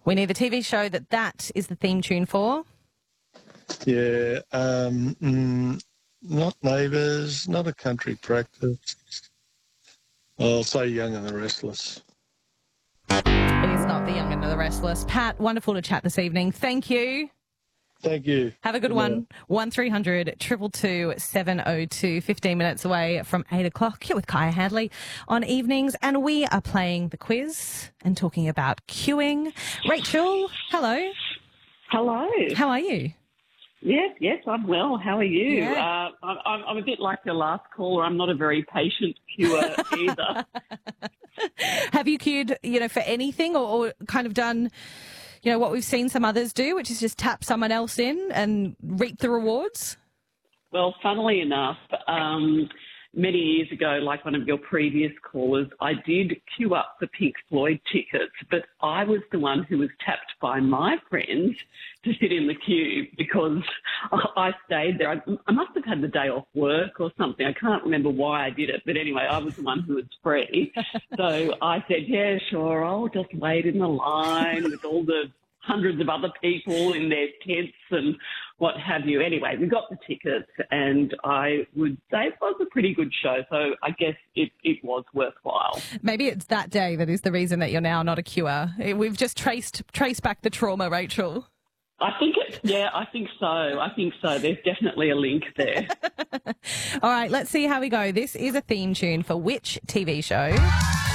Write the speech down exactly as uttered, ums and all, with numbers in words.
We need the T V show that that is the theme tune for. Yeah, um, mm, not Neighbours, not A Country Practice. I'll say Young and the Restless. It is not The Young and the Restless. Pat, wonderful to chat this evening. Thank you. Thank you. Have a good one. one three hundred two two two seven oh two. fifteen minutes away from eight o'clock. You're with Kaya Hadley on evenings, and we are playing the quiz and talking about queuing. Rachel, hello. Hello. How are you? Yes, yes, I'm well. How are you? Yeah. Uh, I'm, I'm a bit like the last caller. I'm not a very patient queuer either. Have you queued, you know, for anything or, or kind of done, you know, what we've seen some others do, which is just tap someone else in and reap the rewards? Well, funnily enough, um, many years ago, like one of your previous callers, I did queue up for Pink Floyd tickets, but I was the one who was tapped by my friends to sit in the queue because I stayed there. I, I must have had the day off work or something. I can't remember why I did it, but anyway, I was the one who was free. So I said, yeah, sure, I'll just wait in the line with all the hundreds of other people in their tents and what have you. Anyway, we got the tickets and I would say it was a pretty good show, so I guess it, it was worthwhile. Maybe it's that day that is the reason that you're now not a queuer. We've just traced traced back the trauma, Rachel. I think it, yeah, I think so. I think so. There's definitely a link there. All right, let's see how we go. This is a theme tune for which T V show?